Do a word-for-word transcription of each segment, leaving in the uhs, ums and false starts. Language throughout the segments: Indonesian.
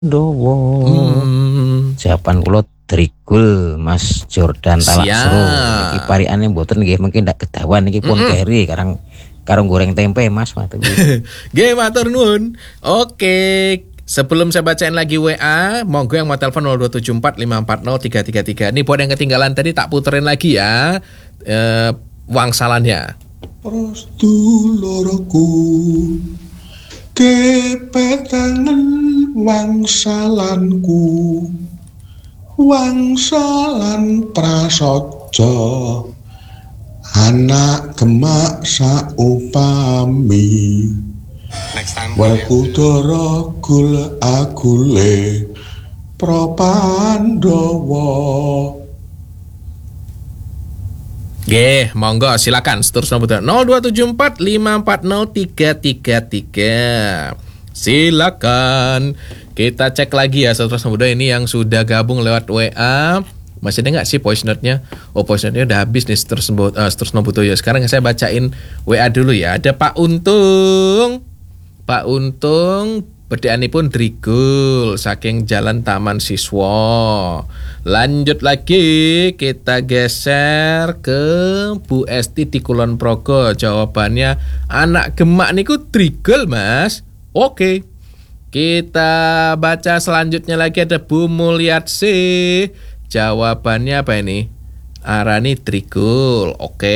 Dowo. Hmm. Jawaban kula Trigul Mas Jordan Talaksro. Iki pariane mboten nggih mungkin ndak kedawan iki pun keri karang karo goreng tempe Mas. Nggih matur nuwun. Oke, sebelum saya bacain lagi W A, monggo yang mau telepon nol dua tujuh empat lima empat nol tiga tiga tiga. Ini buat yang ketinggalan tadi tak puterin lagi ya. Eh, wangsalannya. Prostuloroku kepetangan wangsalanku wangsalan prasaja anak gemak saupami Werkudara gul agule Prapandawa. Nggih, monggo silakan seterusnya putar nol dua tujuh empat lima empat nol tiga tiga tiga. Silakan. Kita cek lagi ya saudara muda ini yang sudah gabung lewat W A. Masih ada nggak sih voice note-nya? Oh, voice note-nya udah habis nih seterus uh, seterus ya. Sekarang saya bacain W A dulu ya. Ada Pak Untung. Pak Untung bedeanipun Trigul saking Jalan Taman Siswa. Lanjut lagi, kita geser ke Bu Esti di Kulon Progo. Jawabannya anak gemak niku Trigul, Mas. Oke. Kita baca selanjutnya lagi, ada Bu Mulyatsi. Jawabannya apa ini? Arani Trigul. Oke.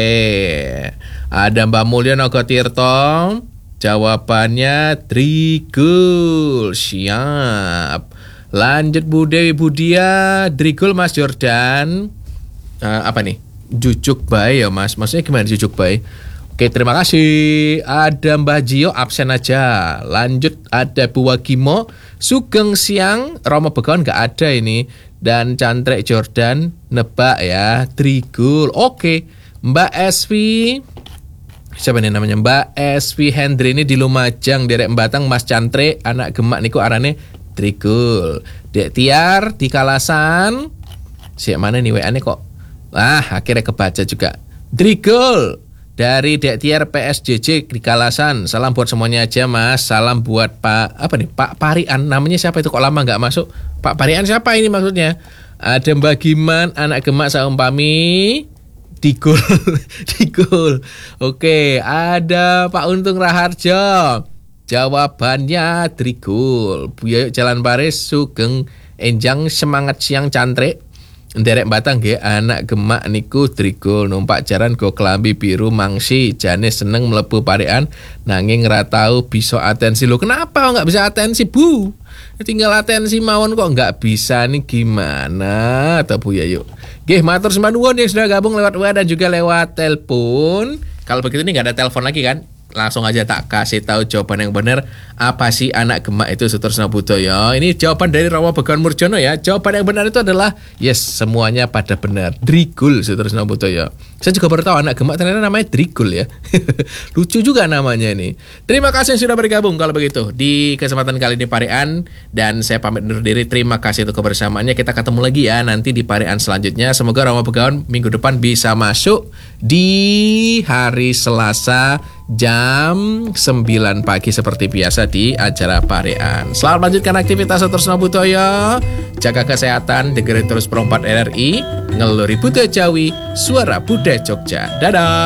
Ada Mbak Mulya Nogotirto. Jawabannya Trigul. Siap. Lanjut Bu Dewi Budia, Trigul Mas Jordan. Uh, apa nih? Jujuk bae ya Mas. Maksudnya gimana jujuk bae? Oke, terima kasih. Ada Mbah Jio absen aja. Lanjut ada Bu Wagimo, Sugeng Siang, Romo Begawan nggak ada ini. Dan Cantrek Jordan nebak ya, Trigul. Oke, Mbak Esvi. Siapa nih namanya? Mbak Esvi Hendri ini di Lumajang, Derek Batang, Mas Cantre, anak gemak niku arane Trigul. Dek Tiar di Kalasan. Siapa mana nih W A-nya kok? Ah, akhirnya kebaca juga. Trigul. Dari Dek Tiar P S J J di Kalasan. Salam buat semuanya aja Mas. Salam buat Pak apa nih? Pak Parian. Namanya siapa itu kok lama nggak masuk? Pak Parian siapa ini maksudnya? Ada Mbak Giman, anak gemak saumpami. Trigul, Trigul. Oke, ada Pak Untung Raharjo. Jawabannya Trigul. Buya Jalan Paris, Sugeng Enjang, semangat siang Cantre. Nderek Batang nggih, anak gemak niku Trigul. Numpak jaran go klambi biru mangsi, jane seneng mlebu parekan nanging ra tau bisa atensi. Lho kenapa nggak bisa atensi, Bu? Tinggal atensi mawon kok nggak bisa nih, gimana atau Bu ya yuk. Nggih, matur sembah nuwun yang sudah gabung lewat W A dan juga lewat telepon. Kalau begitu nih nggak ada telepon lagi kan? Langsung aja tak kasih tahu jawaban yang benar. Apa sih anak gemak itu Sutorsno Budoyo? Ini jawaban dari Romo Begawan Murjono ya. Jawaban yang benar itu adalah yes, semuanya pada benar. Trigul Sutorsno Budoyo. Saya juga baru tahu anak gemak ternyata namanya Trigul ya. Lucu juga namanya ini. Terima kasih yang sudah bergabung kalau begitu di kesempatan kali ini Parean, dan saya pamit undur diri. Terima kasih untuk kebersamaannya. Kita ketemu lagi ya nanti di Parean selanjutnya. Semoga Romo Begawan minggu depan bisa masuk di hari Selasa jam sembilan pagi seperti biasa di acara Parean. Selamat melanjutkan aktivitas Sutorsno Budoyo. Jaga kesehatan, dengerin terus Pro empat R R I, ngeluri budaya Jawi, suara budaya Jogja. Dadah.